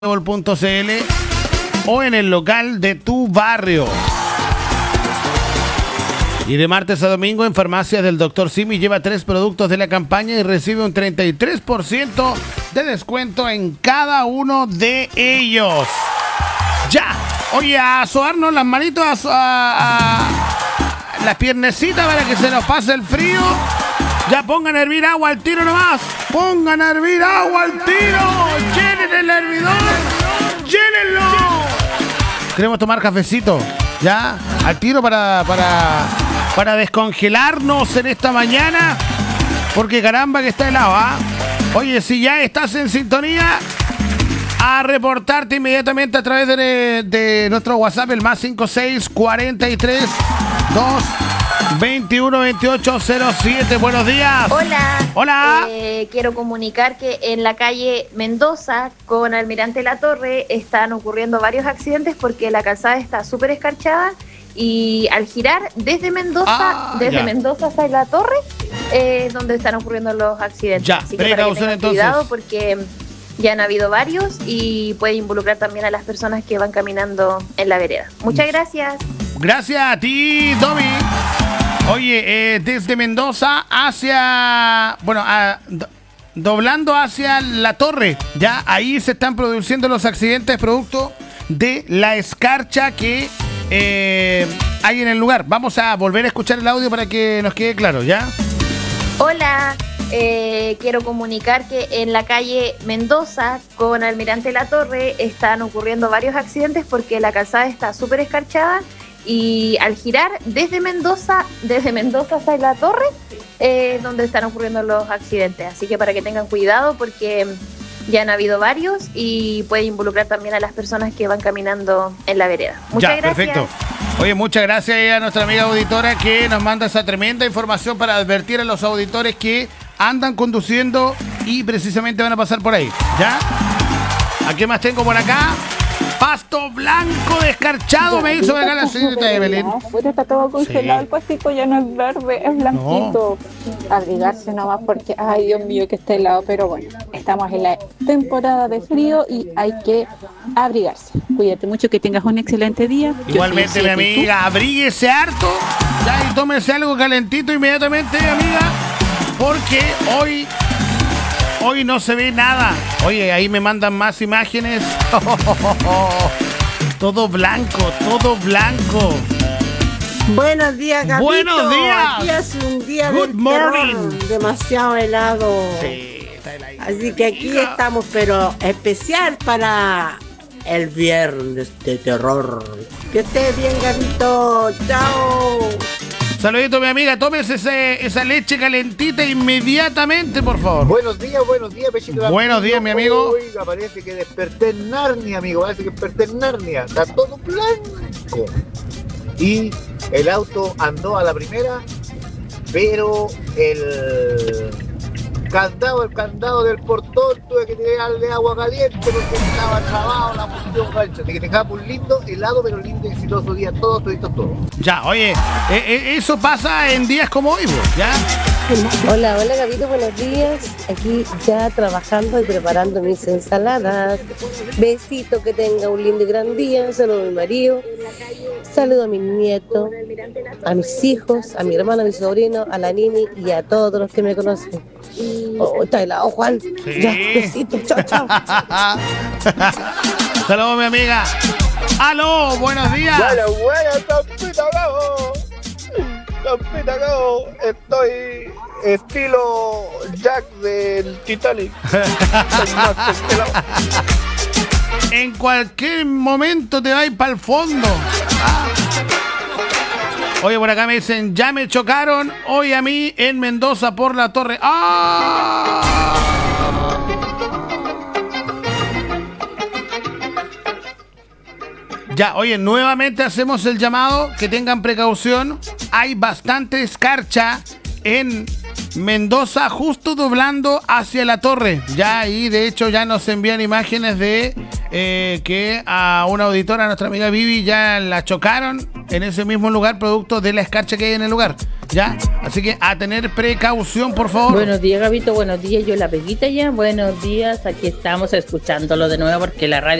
.cl o en el local de tu barrio. Y de martes a domingo en farmacias del Dr. Simi lleva 3 productos de la campaña y recibe un 33% de descuento en cada uno de ellos. Ya, oye, a sobarnos las manitos, a las piernecitas para que se nos pase el frío. Ya pongan a hervir agua al tiro nomás. Pongan a hervir agua al tiro. Llenen el hervidor. Llénenlo. Queremos tomar cafecito. Ya, al tiro para descongelarnos en esta mañana. Porque caramba que está helado, ¿ah? Oye, si ya estás en sintonía, a reportarte inmediatamente a través de nuestro WhatsApp, el más 5643 2 21 28 07. Buenos días. Hola. Hola. Quiero comunicar que en la calle Mendoza con Almirante La Torre están ocurriendo varios accidentes porque la calzada está súper escarchada y al girar desde Mendoza, Mendoza hasta La Torre, donde están ocurriendo los accidentes. Ya, así que para que tengan cuidado porque ya han habido varios y puede involucrar también a las personas que van caminando en la vereda. Muchas gracias. Gracias a ti, Tommy. Oye, desde Mendoza hacia, doblando hacia La Torre, ya ahí se están produciendo los accidentes producto de la escarcha que hay en el lugar. Vamos a volver a escuchar el audio para que nos quede claro, ¿ya? Hola, quiero comunicar que en la calle Mendoza con Almirante La Torre están ocurriendo varios accidentes porque la calzada está súper escarchada y al girar desde Mendoza hasta La Torre, donde están ocurriendo los accidentes. Así que para que tengan cuidado porque ya han habido varios y puede involucrar también a las personas que van caminando en la vereda. Muchas gracias. Perfecto. Oye, muchas gracias a nuestra amiga auditora que nos manda esa tremenda información para advertir a los auditores que andan conduciendo y precisamente van a pasar por ahí. ¿Ya? ¿A qué más tengo por acá? Pasto blanco descarchado, me hizo acá la señorita de Belén. Afuera está todo congelado, sí. El pastito ya no es verde, es blanquito. No. Abrigarse nomás porque, ay Dios mío, que está helado, pero bueno, estamos en la temporada de frío y hay que abrigarse. Cuídate mucho, que tengas un excelente día. Igualmente, mi amiga, abríguese harto, ya, y tómese algo calentito inmediatamente, amiga, porque hoy no se ve nada. Oye, ahí me mandan más imágenes. Todo blanco, todo blanco. Buenos días, Gabito. Buenos días. Aquí es un día Good del morning. Terror, demasiado helado. Sí, está heladito. Así que aquí estamos, pero especial para el viernes de terror. Que estés bien, Gabito. Chao. Saludito, mi amiga, tómese esa leche calentita inmediatamente, por favor. Buenos días, Pechito. Buenos días, mi amigo. Oiga, parece que desperté en Narnia, amigo. Parece que desperté en Narnia. Está todo blanco. Y el auto andó a la primera, pero el candado del portón tuve que tirarle agua caliente porque estaba trabado la función gancho. Así que dejamos un lindo helado, pero lindo y exitoso día todo. Ya, oye, eso pasa en días como hoy, ¿ya? Hola, Gabito, buenos días. Aquí ya trabajando y preparando mis ensaladas. Besito, que tenga un lindo y gran día. Saludo a mi marido. Saludo a mis nietos, a mis hijos, a mi hermano, a mi sobrino, a la Nini y a todos los que me conocen. Oh, está helado, Juan. Sí. Ya, besito, chao. Saludos, mi amiga. ¡Aló! ¡Buenos días! Bueno, Tampita Cabo. Estoy estilo Jack del Titanic. En cualquier momento te vas a ir para el fondo. Oye, por acá me dicen, ya me chocaron hoy a mí en Mendoza por La Torre. ¡Ah! Ya, oye, nuevamente hacemos el llamado, que tengan precaución. Hay bastante escarcha en Mendoza, justo doblando hacia La Torre. Ya ahí, de hecho, ya nos envían imágenes de que a una auditora, a nuestra amiga Vivi, ya la chocaron en ese mismo lugar, producto de la escarcha que hay en el lugar. ¿ya? Así que a tener precaución, por favor. Buenos días, Gabito, buenos días, yo la Peguita ya, buenos días, aquí estamos escuchándolo de nuevo porque la radio